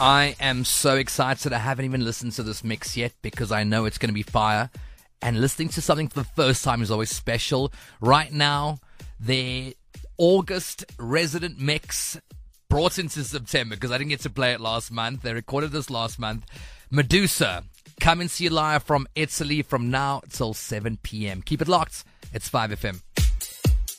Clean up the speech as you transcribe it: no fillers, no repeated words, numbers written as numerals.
I am so excited. I haven't even listened to this mix yet because I know it's going to be fire. And listening to something for the first time is always special. Right now, the August resident mix brought into September because I didn't get to play it last month. They recorded this last month. Medusa, come and see you live from Italy from now till 7 p.m. Keep it locked. It's 5FM.